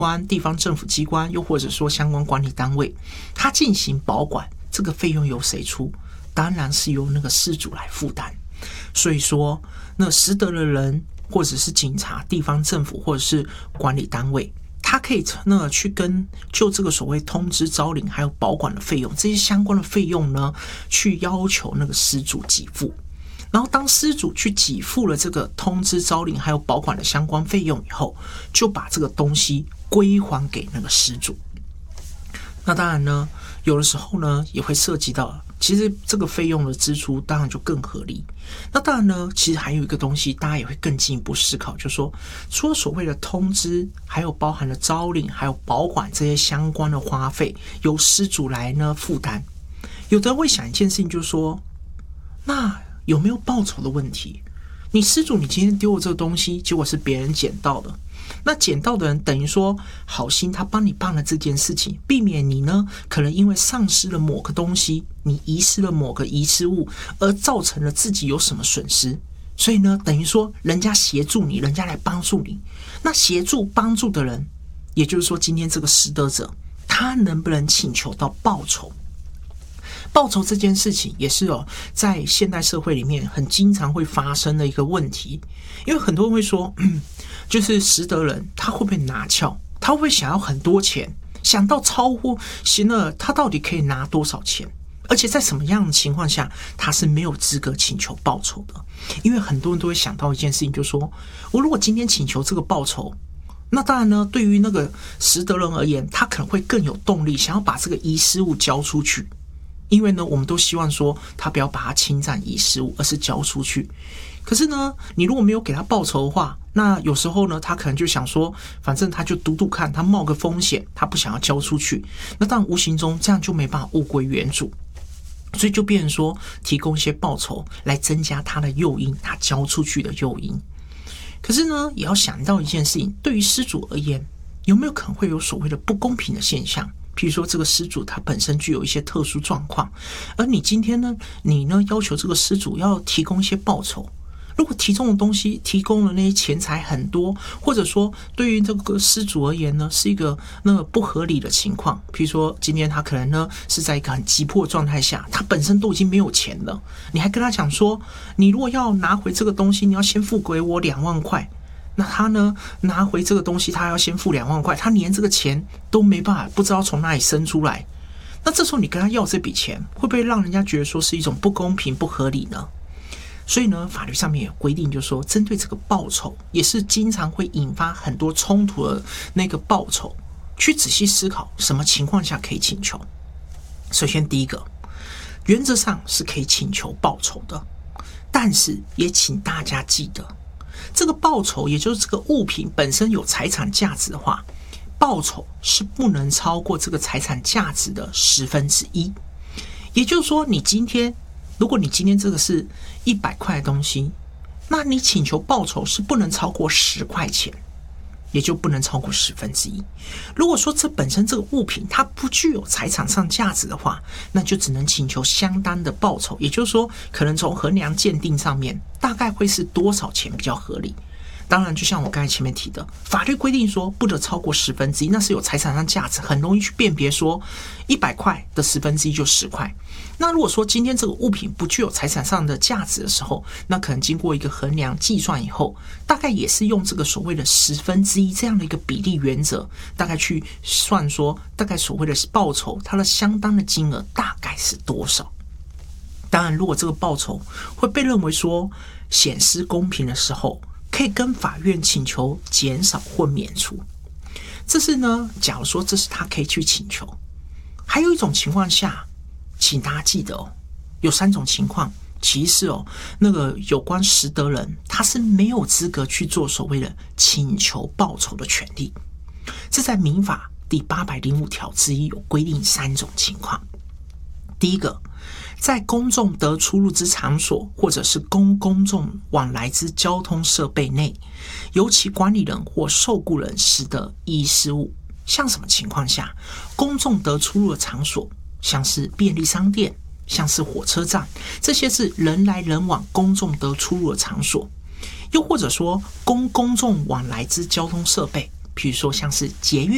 关地方政府机关，又或者说相关管理单位，它进行保管，这个费用由谁出？当然是由那个失主来负担。所以说，那失德的人，或者是警察、地方政府，或者是管理单位，他可以去就这个所谓通知招领还有保管的费用，这些相关的费用呢，去要求那个失主给付。然后当失主去给付了这个通知招领还有保管的相关费用以后，就把这个东西归还给那个失主。那当然呢，有的时候呢也会涉及到，其实这个费用的支出当然就更合理。那当然呢，其实还有一个东西大家也会更进一步思考，就是说除了所谓的通知还有包含了招领还有保管这些相关的花费由失主来呢负担，有的人会想一件事情，就是说那有没有报酬的问题？你失主你今天丢了这个东西，结果是别人捡到的，那捡到的人等于说好心他帮你办了这件事情，避免你呢可能因为丧失了某个东西，你遗失了某个遗失物，而造成了自己有什么损失。所以呢等于说人家协助你，人家来帮助你，那协助帮助的人，也就是说今天这个失德者，他能不能请求到报酬？报酬这件事情也是在现代社会里面很经常会发生的一个问题。因为很多人会说，就是失德人他会不会拿翘，他会不会想要很多钱，想到超乎行了，他到底可以拿多少钱，而且在什么样的情况下他是没有资格请求报酬的。因为很多人都会想到一件事情，就是说我如果今天请求这个报酬，那当然呢对于那个失德人而言，他可能会更有动力想要把这个遗失物交出去。因为呢我们都希望说他不要把它侵占遗失物，而是交出去。可是呢你如果没有给他报酬的话，那有时候呢他可能就想说反正他就赌赌看，他冒个风险，他不想要交出去，那当然无形中这样就没办法物归原主。所以就变成说提供一些报酬来增加他的诱因，他交出去的诱因。可是呢也要想到一件事情，对于失主而言，有没有可能会有所谓的不公平的现象？譬如说这个失主他本身具有一些特殊状况，而你今天呢要求这个失主要提供一些报酬，如果提供的东西提供了那些钱财很多，或者说对于这个失主而言呢是一个不合理的情况，譬如说今天他可能呢是在一个很急迫的状态下，他本身都已经没有钱了，你还跟他讲说你如果要拿回这个东西，你要先付给我2万块，那他呢拿回这个东西他要先付2万块，他连这个钱都没办法，不知道从哪里生出来。那这时候你跟他要这笔钱，会不会让人家觉得说是一种不公平不合理呢？所以呢法律上面有规定，就是说针对这个报酬也是经常会引发很多冲突的那个报酬，去仔细思考什么情况下可以请求。首先第一个，原则上是可以请求报酬的，但是也请大家记得，这个报酬也就是这个物品本身有财产价值的话，报酬是不能超过这个财产价值的1/10。也就是说如果你今天这个是100块的东西，那你请求报酬是不能超过10块钱，也就不能超过1/10。如果说这本身这个物品它不具有财产上价值的话，那就只能请求相当的报酬，也就是说可能从衡量鉴定上面大概会是多少钱比较合理。当然就像我刚才前面提的，法律规定说不得超过1/10，那是有财产上价值，很容易去辨别说100块的1/10就10块。那如果说今天这个物品不具有财产上的价值的时候，那可能经过一个衡量计算以后，大概也是用这个所谓的1/10这样的一个比例原则，大概去算说大概所谓的报酬它的相当的金额大概是多少。当然如果这个报酬会被认为说显失公平的时候，可以跟法院请求减少或免除。这是呢假如说这是他可以去请求。还有一种情况下，请大家记得有3种情况，其实那个有关失德人他是没有资格去做所谓的请求报酬的权利。这在民法第805条之一有规定3种情况。第一个，在公众得出入之场所，或者是公众往来之交通设备内，由其管理人或受雇人使得遗失物。像什么情况下？公众得出入的场所，像是便利商店，像是火车站，这些是人来人往公众得出入的场所。又或者说公众往来之交通设备，譬如说像是捷运